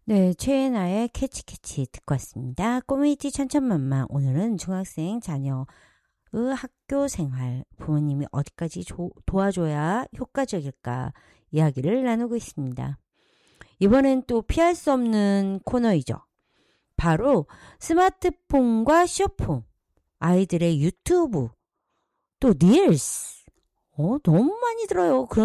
네, 최애나의 캐치캐치 듣고 왔습니다. 꼬미티 천천만만. 오늘은 중학생 자녀의 학교 생활, 부모님이 어디까지 도와줘야 효과적일까 이야기를 나누고 있습니다. 이번엔 또 피할 수 없는 코너이죠. 바로 스마트폰과 쇼폼, 아이들의 유튜브, 또 릴스. 너무 많이 들어요. 그런